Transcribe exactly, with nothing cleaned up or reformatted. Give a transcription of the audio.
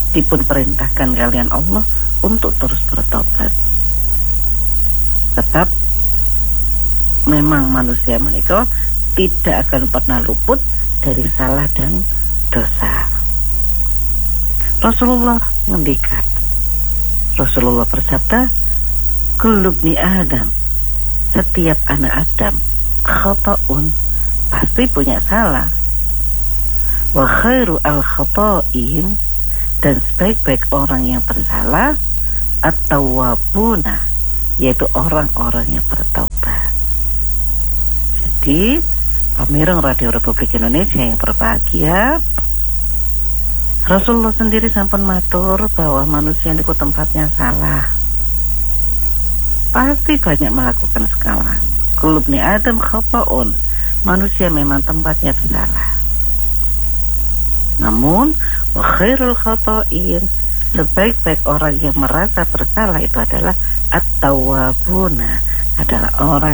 dipun perintahkan kalian Allah untuk terus bertobat. Tetap memang manusia mereka tidak akan pernah luput dari salah dan dosa. Rasulullah ngendikan, Rasulullah bersabda, kullu bni Adam, setiap anak Adam khata'un, pasti punya salah. Wa khairu al khata'in, dan sebaik-baik orang yang bersalah at-tawwabuna, yaitu orang-orang yang bertaubat. Jadi pemirsa Radio Republik Indonesia yang berbahagia, Rasulullah sendiri sampun matur bahwa manusia niku tempatnya salah, pasti banyak melakukan kesalahan. Kullu bni Adam khata'un, manusia memang tempatnya bersalah. Namun wa khairul khata'in, sebaik-baik orang yang merasa bersalah itu adalah at-tawwabuna, adalah orang